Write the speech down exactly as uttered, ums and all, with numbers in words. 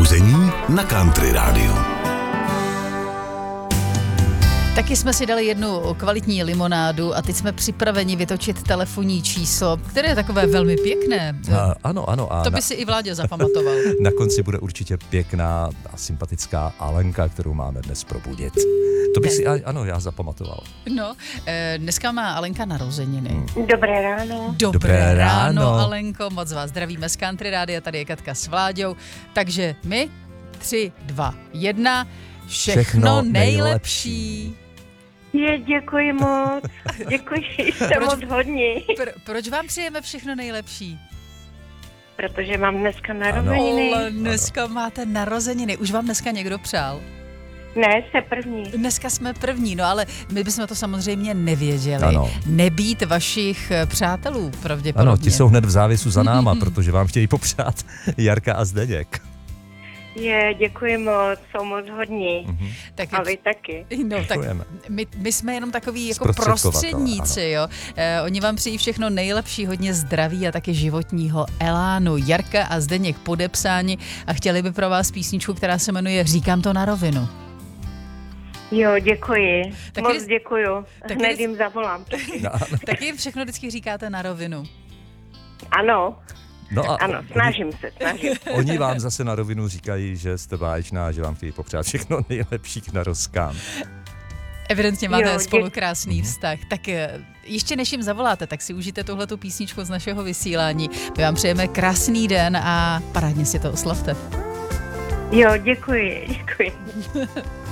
Souzení na Country rádiu. Taky jsme si dali jednu kvalitní limonádu a teď jsme připraveni vytočit telefonní číslo, které je takové velmi pěkné. A, ano, ano. A to by na, si i Vláďa zapamatoval. na konci bude určitě pěkná a sympatická Alenka, kterou máme dnes probudit. To by si, ano, já zapamatoval. No, dneska má Alenka narozeniny. Dobré ráno. Dobré, Dobré ráno, ráno, Alenko, moc vás zdravíme z Country Rádia, tady je Katka s Vláďou. Takže my, tři, dva, jedna, všechno, Všechno nejlepší. Je, děkuji moc. Děkuji, jste Proč- moc hodní. Pro, proč vám přejeme všechno nejlepší? Protože mám dneska narozeniny. Ale dneska máte narozeniny, už vám dneska někdo přál? Ne, jste první. Dneska jsme první, no ale my bychom to samozřejmě nevěděli. Ano. Nebýt vašich eh, přátelů pravděpodobně. Ano, ti jsou hned v závěsu za náma, protože vám chtějí popřát Jarka a Zdeněk. Je, děkuji moc, jsou moc hodní. Mhm. Tak, A vy taky. no, tak Děkujeme. my, my jsme jenom takový jako Zprostředkovatel, prostředníci, jo. Eh, oni vám přejí všechno nejlepší, hodně zdraví a taky životního elánu. Jarka a Zdeněk podepsáni a chtěli by pro vás písničku, která se jmenuje Říkám to na rovinu. Jo, děkuji. Taky- moc děkuju. taky- Hned jim zavolám. No, Taky všechno vždycky říkáte na rovinu. Ano, no a ano, snažím se, snažím. Oni vám zase na rovinu říkají, že jste báječná, že vám chtějí popřát všechno nejlepší k narozkám. Evidentně máte Jo, spolu dě- krásný vztah. Tak eh, ještě než jim zavoláte, tak si užijte tuhletu písničku z našeho vysílání. My vám přejeme krásný den a parádně si to oslavte. Jo, děkuji, děkuji.